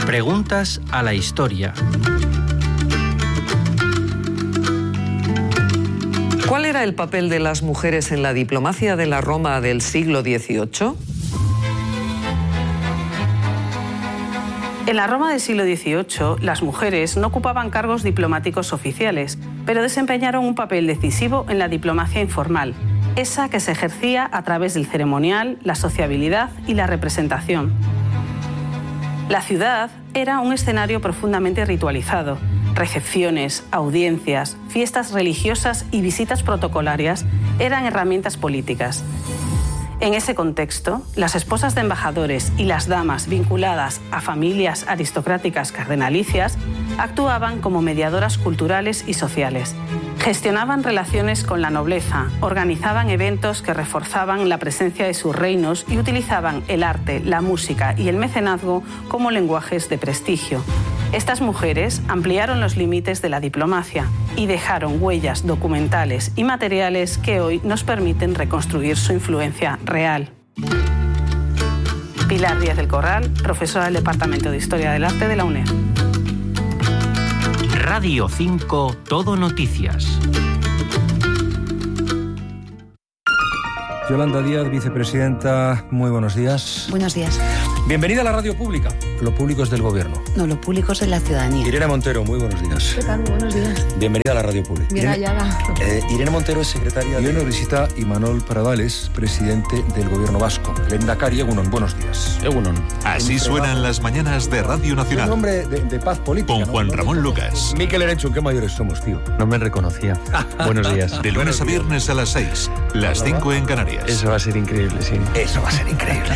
Preguntas a la historia. ¿Cuál era el papel de las mujeres en la diplomacia de la Roma del siglo XVIII? En la Roma del siglo XVIII, las mujeres no ocupaban cargos diplomáticos oficiales, pero desempeñaron un papel decisivo en la diplomacia informal, esa que se ejercía a través del ceremonial, la sociabilidad y la representación. La ciudad era un escenario profundamente ritualizado. Recepciones, audiencias, fiestas religiosas y visitas protocolarias eran herramientas políticas. En ese contexto, las esposas de embajadores y las damas vinculadas a familias aristocráticas cardenalicias actuaban como mediadoras culturales y sociales. Gestionaban relaciones con la nobleza, organizaban eventos que reforzaban la presencia de sus reinos y utilizaban el arte, la música y el mecenazgo como lenguajes de prestigio. Estas mujeres ampliaron los límites de la diplomacia y dejaron huellas documentales y materiales que hoy nos permiten reconstruir su influencia real. Pilar Díaz del Corral, profesora del Departamento de Historia del Arte de la UNED. Radio 5 Todo Noticias. Yolanda Díaz, vicepresidenta, muy buenos días. Buenos días. Bienvenida a la radio pública. Lo público es del gobierno. No, lo público es de la ciudadanía. Irene Montero, muy buenos días. ¿Qué tal? Buenos días. Bienvenida a la radio pública. Bien hallada. Irene Montero es secretaria. Y hoy nos visita Imanol Pradales, presidente del gobierno vasco. Lehendakari, Egunon, buenos días. Egunon. Así suenan las mañanas de Radio Nacional. Un hombre de paz política. Con Juan Ramón Lucas. Mikel Erenchun, qué mayores somos, tío. No me reconocía. Buenos días. De lunes a viernes a las 6, las 5 en Canarias. Eso va a ser increíble, sí. Eso va a ser increíble.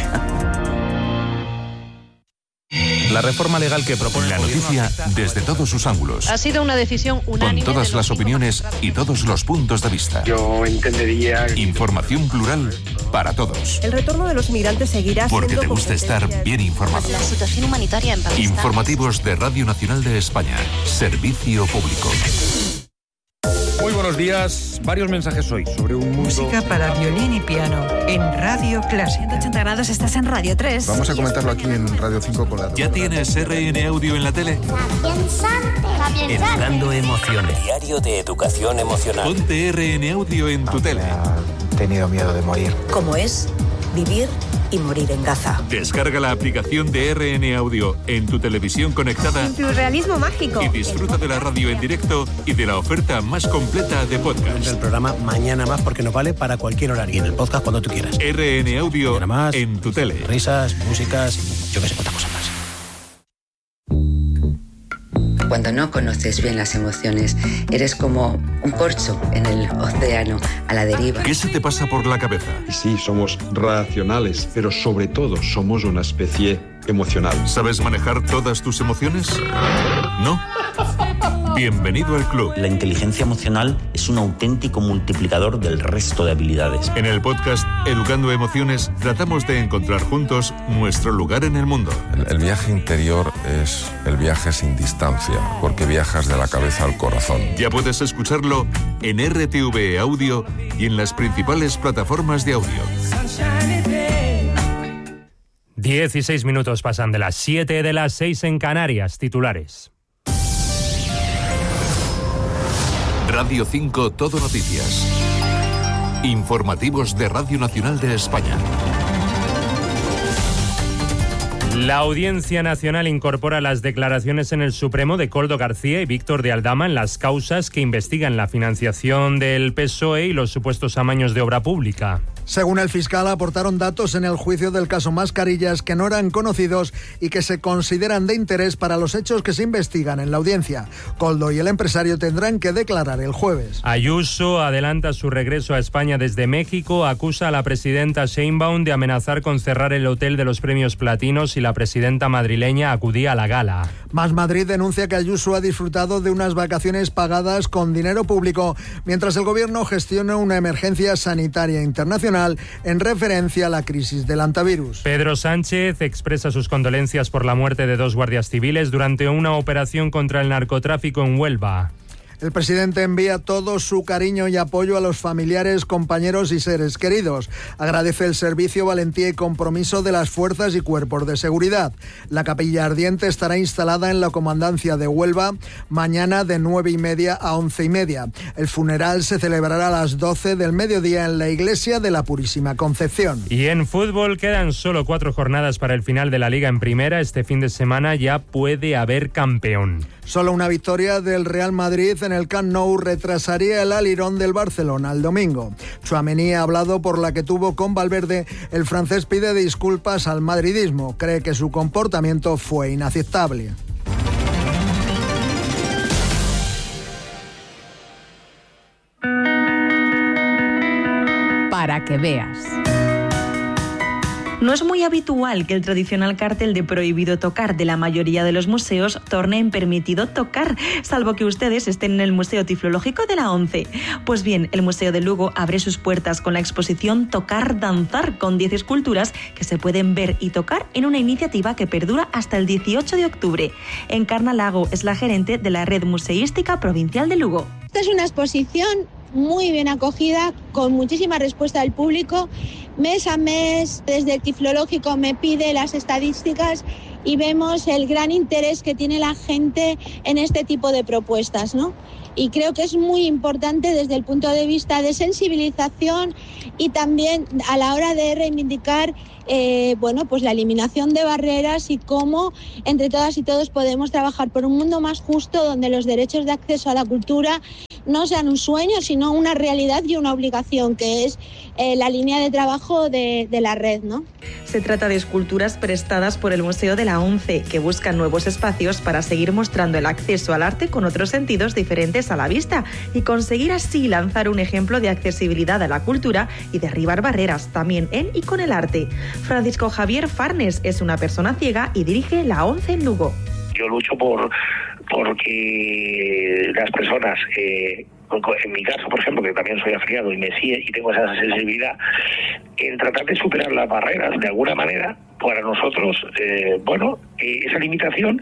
La reforma legal que propone la noticia desde todos sus ángulos. Ha sido una decisión unánime. Con todas las opiniones y todos los puntos de vista. Yo entendería... Información plural para todos. El retorno de los migrantes seguirá siendo... Porque te gusta estar bien informado. La situación humanitaria en Pakistán. Informativos de Radio Nacional de España. Servicio público. Muy buenos días. Varios mensajes hoy sobre un mundo... Música para violín y piano en Radio Clásica. 180 grados, estás en Radio 3. Vamos a comentarlo aquí en Radio 5 con la... ¿Ya tienes RN Audio en la tele? Educando emociones. Diario de educación emocional. Ponte RN Audio en tu tele. He tenido miedo de morir. ¿Cómo es vivir y morir en Gaza? Descarga la aplicación de RN Audio en tu televisión conectada. Surrealismo mágico. Y disfruta de la radio en directo y de la oferta más completa de podcast. El programa Mañana Más porque nos vale para cualquier horario. Y en el podcast cuando tú quieras. RN Audio más, en tu tele. Risas, músicas, yo que sé, cuántas cosas más. Cuando no conoces bien las emociones, eres como un corcho en el océano, a la deriva. ¿Qué se te pasa por la cabeza? Sí, somos racionales, pero sobre todo somos una especie emocional. ¿Sabes manejar todas tus emociones? ¿No? Bienvenido al club. La inteligencia emocional es un auténtico multiplicador del resto de habilidades. En el podcast Educando Emociones tratamos de encontrar juntos nuestro lugar en el mundo. El viaje interior es el viaje sin distancia, porque viajas de la cabeza al corazón. Ya puedes escucharlo en RTV Audio y en las principales plataformas de audio. 16 minutos pasan de las 7 de las 6 en Canarias. Titulares. Radio 5 Todo Noticias. Informativos de Radio Nacional de España. La Audiencia Nacional incorpora las declaraciones en el Supremo de Koldo García y Víctor de Aldama en las causas que investigan la financiación del PSOE y los supuestos amaños de obra pública. Según el fiscal, aportaron datos en el juicio del caso Mascarillas que no eran conocidos y que se consideran de interés para los hechos que se investigan en la audiencia. Koldo y el empresario tendrán que declarar el jueves. Ayuso adelanta su regreso a España desde México, acusa a la presidenta Sheinbaum de amenazar con cerrar el hotel de los premios Platinos y la presidenta madrileña acudía a la gala. Más Madrid denuncia que Ayuso ha disfrutado de unas vacaciones pagadas con dinero público, mientras el gobierno gestiona una emergencia sanitaria internacional en referencia a la crisis del hantavirus. Pedro Sánchez expresa sus condolencias por la muerte de 2 guardias civiles durante una operación contra el narcotráfico en Huelva. El presidente envía todo su cariño y apoyo a los familiares, compañeros y seres queridos. Agradece el servicio, valentía y compromiso de las fuerzas y cuerpos de seguridad. La capilla ardiente estará instalada en la comandancia de Huelva mañana de 9:30 a 11:30. El funeral se celebrará a las 12 del mediodía en la iglesia de la Purísima Concepción. Y en fútbol quedan solo 4 jornadas para el final de la Liga en Primera. Este fin de semana ya puede haber campeón. Solo una victoria del Real Madrid en el Camp Nou retrasaría el alirón del Barcelona el domingo. Tchouaméni ha hablado por la que tuvo con Valverde. El francés pide disculpas al madridismo. Cree que su comportamiento fue inaceptable. Para que veas. No es muy habitual que el tradicional cartel de prohibido tocar de la mayoría de los museos torne en permitido tocar, salvo que ustedes estén en el Museo Tiflológico de la ONCE. Pues bien, el Museo de Lugo abre sus puertas con la exposición Tocar Danzar, con 10 esculturas que se pueden ver y tocar en una iniciativa que perdura hasta el 18 de octubre. Encarna Lago es la gerente de la Red Museística Provincial de Lugo. Esta es una exposición muy bien acogida, con muchísima respuesta del público. Mes a mes, desde el Tiflológico me pide las estadísticas y vemos el gran interés que tiene la gente en este tipo de propuestas, ¿no? Y creo que es muy importante desde el punto de vista de sensibilización y también a la hora de reivindicar pues la eliminación de barreras y cómo entre todas y todos podemos trabajar por un mundo más justo, donde los derechos de acceso a la cultura no sean un sueño, sino una realidad y una obligación, que es la línea de trabajo de la red, ¿no? Se trata de esculturas prestadas por el Museo de la ONCE, que buscan nuevos espacios para seguir mostrando el acceso al arte con otros sentidos diferentes a la vista y conseguir así lanzar un ejemplo de accesibilidad a la cultura y derribar barreras también en y con el arte. Francisco Javier Farnes es una persona ciega y dirige la ONCE en Lugo. Yo lucho porque las personas, en mi caso, por ejemplo, que también soy afiliado y tengo esa sensibilidad, en tratar de superar las barreras de alguna manera, para nosotros, esa limitación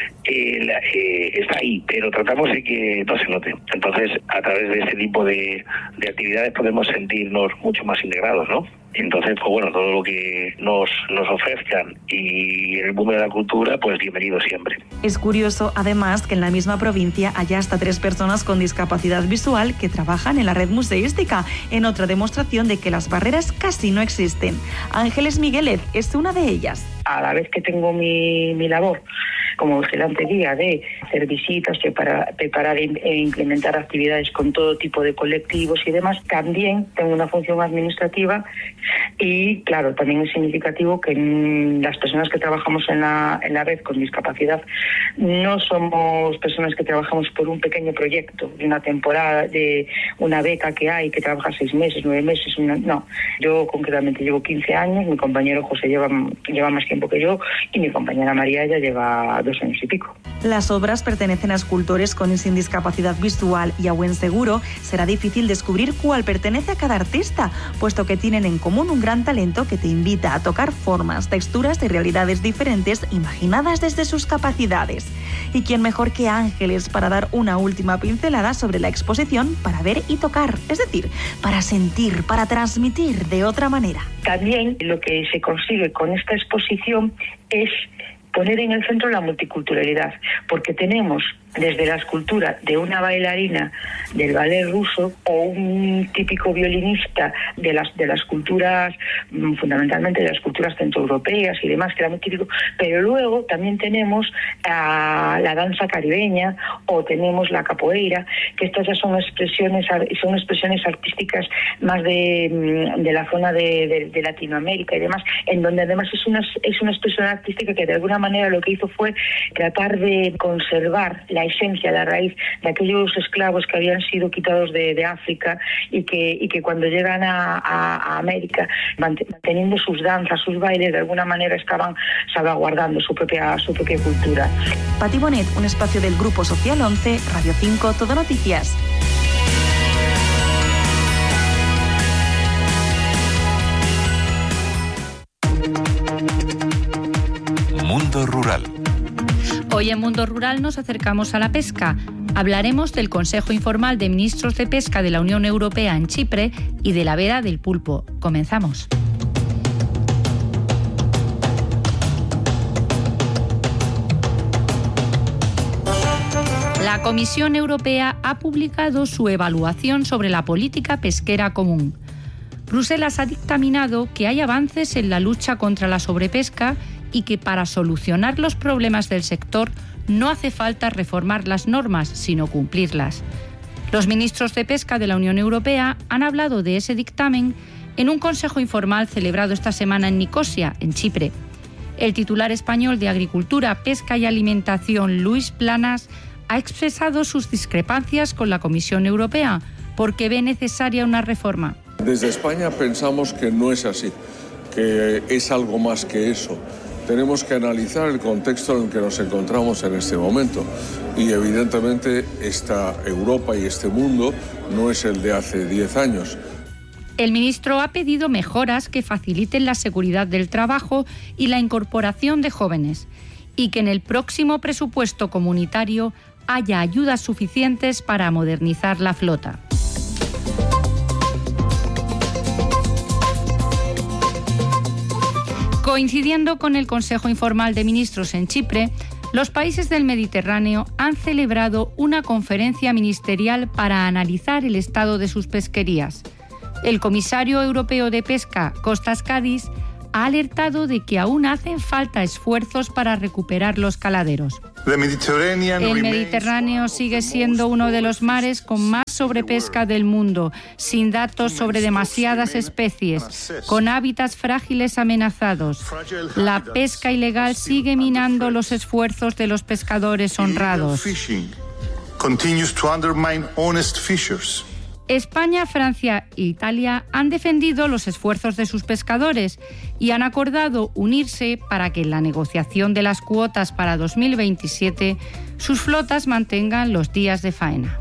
está ahí, pero tratamos de que no se note. Entonces, a través de este tipo de actividades podemos sentirnos mucho más integrados, ¿no? Entonces, todo lo que nos ofrezcan y en el mundo de la cultura, pues bienvenido siempre. Es curioso, además, que en la misma provincia haya hasta 3 personas con discapacidad visual que trabajan en la red museística, en otra demostración de que las barreras casi no existen. Ángeles Miguelet es una de ellas. A la vez que tengo mi labor como vigilante guía de hacer visitas, preparar e implementar actividades con todo tipo de colectivos y demás, también tengo una función administrativa y, claro, también es significativo que las personas que trabajamos en la red con discapacidad no somos personas que trabajamos por un pequeño proyecto, de una temporada, de una beca que hay, que trabaja 6 meses, 9 meses, no. Yo concretamente llevo 15 años, mi compañero José lleva más tiempo que yo y mi compañera María ya lleva 2 años y pico. Las obras pertenecen a escultores con y sin discapacidad visual y a buen seguro será difícil descubrir cuál pertenece a cada artista, puesto que tienen en común un gran talento que te invita a tocar formas, texturas y realidades diferentes imaginadas desde sus capacidades. ¿Y quién mejor que Ángeles para dar una última pincelada sobre la exposición Para ver y tocar? Es decir, para sentir, para transmitir de otra manera. También lo que se consigue con esta exposición es poner en el centro la multiculturalidad, porque tenemos desde la escultura de una bailarina del ballet ruso o un típico violinista de las culturas, fundamentalmente de las culturas centroeuropeas y demás, que era muy típico, pero luego también tenemos la danza caribeña o tenemos la capoeira, que estas ya son expresiones artísticas más de la zona de Latinoamérica y demás, en donde además es una expresión artística que de alguna manera lo que hizo fue tratar de conservar la esencia, la raíz de aquellos esclavos que habían sido quitados de África y que cuando llegan a América, manteniendo sus danzas, sus bailes, de alguna manera estaban salvaguardando su propia cultura. Pati Bonet, un espacio del Grupo Social 11, Radio 5, Todo Noticias. Mundo Rural. Hoy en Mundo Rural nos acercamos a la pesca. Hablaremos del Consejo Informal de Ministros de Pesca de la Unión Europea en Chipre y de la veda del pulpo. Comenzamos. La Comisión Europea ha publicado su evaluación sobre la política pesquera común. Bruselas ha dictaminado que hay avances en la lucha contra la sobrepesca y que para solucionar los problemas del sector no hace falta reformar las normas, sino cumplirlas. Los ministros de Pesca de la Unión Europea han hablado de ese dictamen en un consejo informal celebrado esta semana en Nicosia, en Chipre. El titular español de Agricultura, Pesca y Alimentación, Luis Planas, ha expresado sus discrepancias con la Comisión Europea porque ve necesaria una reforma. Desde España pensamos que no es así, que es algo más que eso. Tenemos que analizar el contexto en el que nos encontramos en este momento y evidentemente esta Europa y este mundo no es el de hace 10 años. El ministro ha pedido mejoras que faciliten la seguridad del trabajo y la incorporación de jóvenes y que en el próximo presupuesto comunitario haya ayudas suficientes para modernizar la flota. Coincidiendo con el Consejo Informal de Ministros en Chipre, los países del Mediterráneo han celebrado una conferencia ministerial para analizar el estado de sus pesquerías. El comisario europeo de Pesca, Kostas Kadis, ha alertado de que aún hacen falta esfuerzos para recuperar los caladeros. El Mediterráneo sigue siendo uno de los mares con más sobrepesca del mundo, sin datos sobre demasiadas especies, con hábitats frágiles amenazados. La pesca ilegal sigue minando los esfuerzos de los pescadores honrados. España, Francia e Italia han defendido los esfuerzos de sus pescadores y han acordado unirse para que en la negociación de las cuotas para 2027 sus flotas mantengan los días de faena.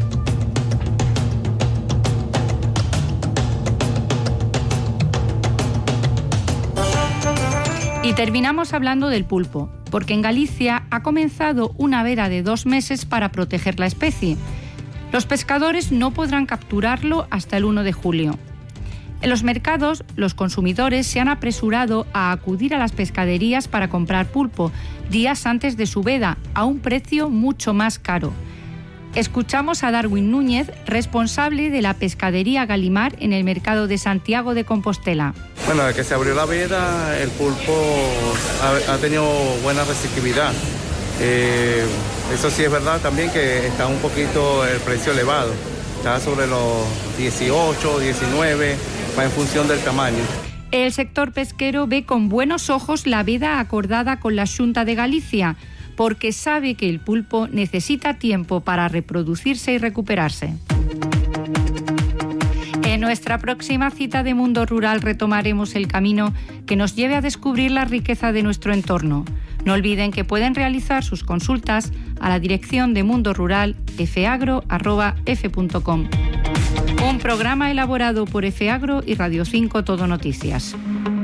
Y terminamos hablando del pulpo, porque en Galicia ha comenzado una veda de 2 meses para proteger la especie. Los pescadores no podrán capturarlo hasta el 1 de julio. En los mercados, los consumidores se han apresurado a acudir a las pescaderías para comprar pulpo días antes de su veda, a un precio mucho más caro. Escuchamos a Darwin Núñez, responsable de la pescadería Galimar en el mercado de Santiago de Compostela. Bueno, desde que se abrió la veda, el pulpo ha tenido buena receptividad. Eso sí es verdad también que está un poquito el precio elevado, está sobre los 18, 19, va en función del tamaño. El sector pesquero ve con buenos ojos la veda acordada con la Xunta de Galicia, porque sabe que el pulpo necesita tiempo para reproducirse y recuperarse. En nuestra próxima cita de Mundo Rural retomaremos el camino que nos lleve a descubrir la riqueza de nuestro entorno. No olviden que pueden realizar sus consultas a la dirección de Mundo Rural fagro@f.com. Un programa elaborado por FAgro y Radio 5 Todo Noticias.